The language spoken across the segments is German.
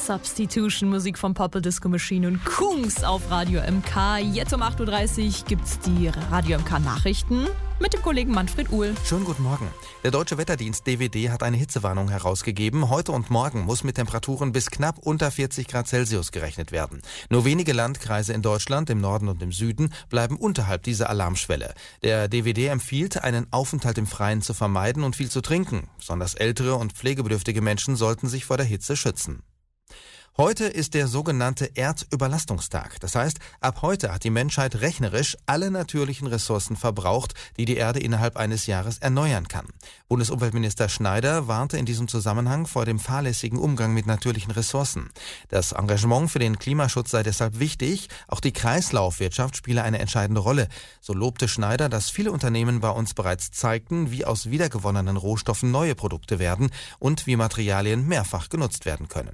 Substitution, Musik von Purple Disco Machine und Kungs auf Radio MK. Jetzt um 8.30 Uhr gibt's die Radio MK Nachrichten mit dem Kollegen Manfred Uhl. Schönen guten Morgen. Der Deutsche Wetterdienst DWD hat eine Hitzewarnung herausgegeben. Heute und morgen muss mit Temperaturen bis knapp unter 40 Grad Celsius gerechnet werden. Nur wenige Landkreise in Deutschland, im Norden und im Süden, bleiben unterhalb dieser Alarmschwelle. Der DWD empfiehlt, einen Aufenthalt im Freien zu vermeiden und viel zu trinken. Besonders ältere und pflegebedürftige Menschen sollten sich vor der Hitze schützen. Heute ist der sogenannte Erdüberlastungstag. Das heißt, ab heute hat die Menschheit rechnerisch alle natürlichen Ressourcen verbraucht, die die Erde innerhalb eines Jahres erneuern kann. Bundesumweltminister Schneider warnte in diesem Zusammenhang vor dem fahrlässigen Umgang mit natürlichen Ressourcen. Das Engagement für den Klimaschutz sei deshalb wichtig. Auch die Kreislaufwirtschaft spiele eine entscheidende Rolle. So lobte Schneider, dass viele Unternehmen bei uns bereits zeigten, wie aus wiedergewonnenen Rohstoffen neue Produkte werden und wie Materialien mehrfach genutzt werden können.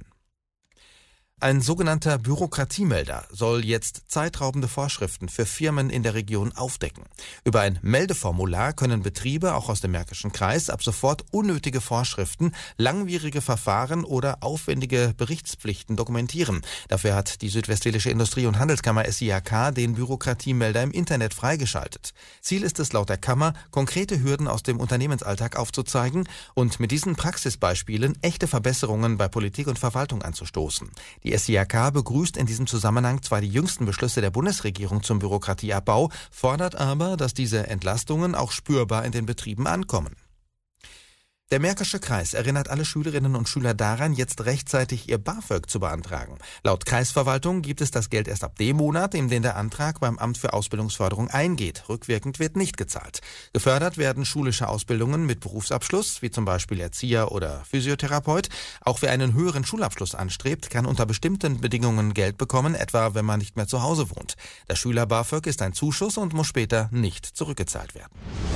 Ein sogenannter Bürokratiemelder soll jetzt zeitraubende Vorschriften für Firmen in der Region aufdecken. Über ein Meldeformular können Betriebe, auch aus dem Märkischen Kreis, ab sofort unnötige Vorschriften, langwierige Verfahren oder aufwendige Berichtspflichten dokumentieren. Dafür hat die Südwestfälische Industrie- und Handelskammer SIAK den Bürokratiemelder im Internet freigeschaltet. Ziel ist es laut der Kammer, konkrete Hürden aus dem Unternehmensalltag aufzuzeigen und mit diesen Praxisbeispielen echte Verbesserungen bei Politik und Verwaltung anzustoßen. Die SIAK begrüßt in diesem Zusammenhang zwar die jüngsten Beschlüsse der Bundesregierung zum Bürokratieabbau, fordert aber, dass diese Entlastungen auch spürbar in den Betrieben ankommen. Der Märkische Kreis erinnert alle Schülerinnen und Schüler daran, jetzt rechtzeitig ihr BAföG zu beantragen. Laut Kreisverwaltung gibt es das Geld erst ab dem Monat, in dem der Antrag beim Amt für Ausbildungsförderung eingeht. Rückwirkend wird nicht gezahlt. Gefördert werden schulische Ausbildungen mit Berufsabschluss, wie zum Beispiel Erzieher oder Physiotherapeut. Auch wer einen höheren Schulabschluss anstrebt, kann unter bestimmten Bedingungen Geld bekommen, etwa wenn man nicht mehr zu Hause wohnt. Das Schüler-BAföG ist ein Zuschuss und muss später nicht zurückgezahlt werden.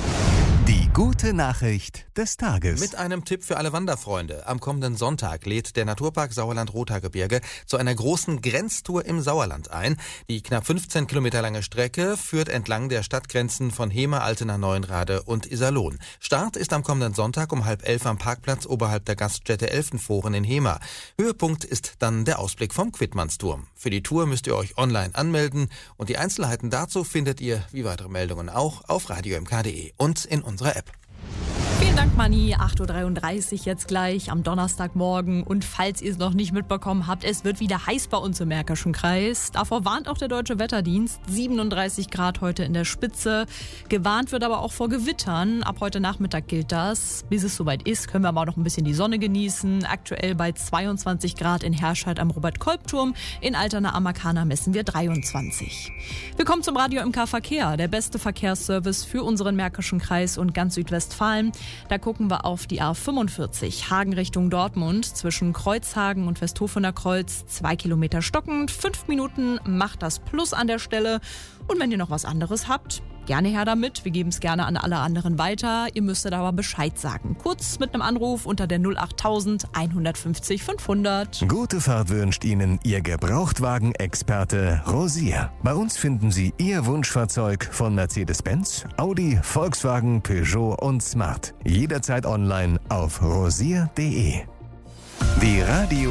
Die gute Nachricht des Tages. Mit einem Tipp für alle Wanderfreunde. Am kommenden Sonntag lädt der Naturpark Sauerland-Rothaargebirge zu einer großen Grenztour im Sauerland ein. Die knapp 15 Kilometer lange Strecke führt entlang der Stadtgrenzen von Hemer, Altena, Neuenrade und Iserlohn. Start ist am kommenden Sonntag um 10:30 am Parkplatz oberhalb der Gaststätte Elfenforen in Hemer. Höhepunkt ist dann der Ausblick vom Quidmannsturm. Für die Tour müsst ihr euch online anmelden und die Einzelheiten dazu findet ihr, wie weitere Meldungen auch, auf radiomk.de und in unserer App. Vielen Dank, Manni. 8.33 Uhr jetzt gleich am Donnerstagmorgen. Und falls ihr es noch nicht mitbekommen habt, es wird wieder heiß bei uns im Märkischen Kreis. Davor warnt auch der Deutsche Wetterdienst. 37 Grad heute in der Spitze. Gewarnt wird aber auch vor Gewittern. Ab heute Nachmittag gilt das. Bis es soweit ist, können wir aber auch noch ein bisschen die Sonne genießen. Aktuell bei 22 Grad in Herscheid am Robert-Kolb-Turm. In Altena am Markana messen wir 23. Wir kommen zum Radio MK Verkehr. Der beste Verkehrsservice für unseren Märkischen Kreis und ganz Südwestfalen. Da gucken wir auf die A45, Hagen Richtung Dortmund, zwischen Kreuzhagen und Westhofener Kreuz, 2 Kilometer stockend, 5 Minuten macht das Plus an der Stelle. Und wenn ihr noch was anderes habt, gerne her damit, wir geben es gerne an alle anderen weiter. Ihr müsstet aber Bescheid sagen. Kurz mit einem Anruf unter der 08000 150 500. Gute Fahrt wünscht Ihnen Ihr Gebrauchtwagen-Experte Rosier. Bei uns finden Sie Ihr Wunschfahrzeug von Mercedes-Benz, Audi, Volkswagen, Peugeot und Smart. Jederzeit online auf rosier.de. Die Radio